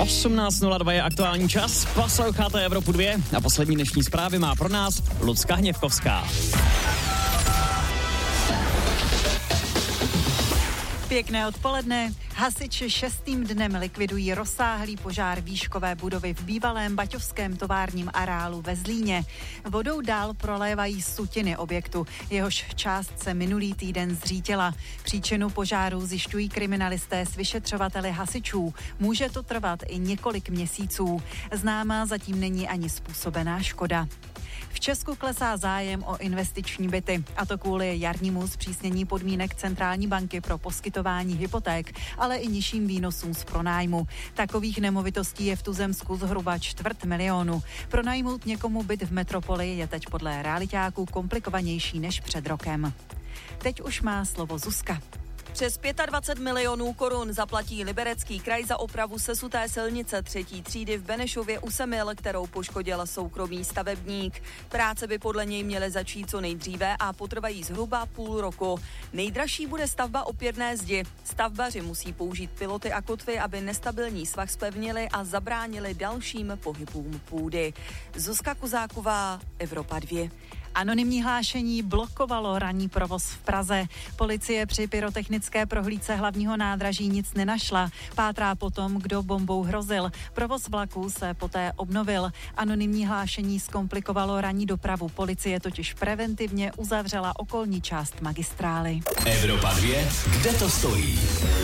18:02 je aktuální čas, posloucháte Evropu 2 a poslední dnešní zprávy má pro nás Lucka Hněvkovská. Pěkné odpoledne. Hasiči 6. dnem likvidují rozsáhlý požár výškové budovy v bývalém baťovském továrním areálu ve Zlíně. Vodou dál prolévají sutiny objektu, jehož část se minulý týden zřítila. Příčinu požáru zjišťují kriminalisté s vyšetřovateli hasičů. Může to trvat i několik měsíců. Známá zatím není ani způsobená škoda. V Česku klesá zájem o investiční byty, a to kvůli jarnímu zpřísnění podmínek centrální banky pro poskytování hypoték, ale i nižším výnosům z pronájmu. Takových nemovitostí je v tuzemsku zhruba 250 000. Pronajmout někomu byt v metropoli je teď podle realitáků komplikovanější než před rokem. Teď už má slovo Zuzka. Přes 25 milionů korun zaplatí Liberecký kraj za opravu sesuté silnice 3. třídy v Benešově u Semil, kterou poškodil soukromý stavebník. Práce by podle něj měly začít co nejdříve a potrvají zhruba půl roku. Nejdražší bude stavba opěrné zdi. Stavbaři musí použít piloty a kotvy, aby nestabilní svah zpevnili a zabránili dalším pohybům půdy. Zuzka Kuzáková, Evropa 2. Anonymní hlášení blokovalo ranní provoz v Praze. Policie při pyrotechnické prohlídce hlavního nádraží nic nenašla. Pátrá potom, kdo bombou hrozil. Provoz vlaku se poté obnovil. Anonymní hlášení zkomplikovalo ranní dopravu. Policie totiž preventivně uzavřela okolní část magistrály. Evropa 2, kde to stojí?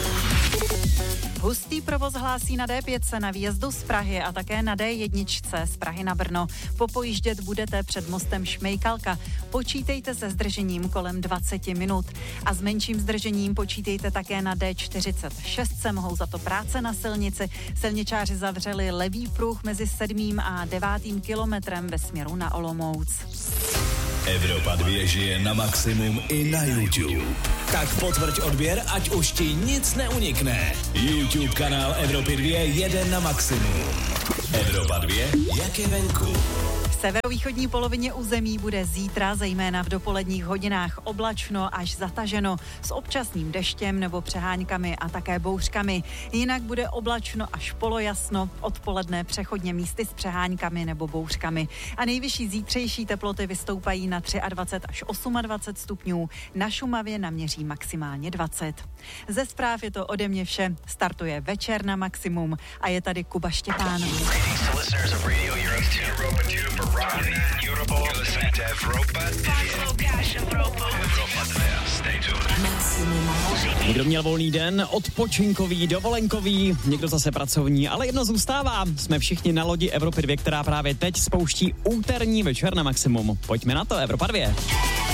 Hustý provoz hlásí na D5 na výjezdu z Prahy a také na D1 z Prahy na Brno. Popojíždět budete před mostem Šmejkalka. Počítejte se zdržením kolem 20 minut. A s menším zdržením počítejte také na D46. Se mohou za to práce na silnici. Silničáři zavřeli levý pruh mezi 7. a 9. kilometrem ve směru na Olomouc. Evropa 2 žije na maximum i na YouTube. Tak potvrď odběr, ať už ti nic neunikne. YouTube kanál Evropy 2 jede na maximum. Evropa 2, jak je venku. V severovýchodní polovině území bude zítra, zejména v dopoledních hodinách, oblačno až zataženo s občasným deštěm nebo přeháňkami a také bouřkami. Jinak bude oblačno až polojasno, odpoledne přechodně místy s přeháňkami nebo bouřkami. A nejvyšší zítřejší teploty vystoupají na 23 až 28 stupňů. Na Šumavě naměří maximálně 20. Ze zpráv je to ode mě vše. Startuje večer na maximum a je tady Kuba Štěpán. Někdo měl volný den, odpočinkový, dovolenkový, někdo zase pracovní, ale jedno zůstává. Jsme všichni na lodi Evropy 2, která právě teď spouští úterní večer na maximum. Pojďme na to, Evropa 2.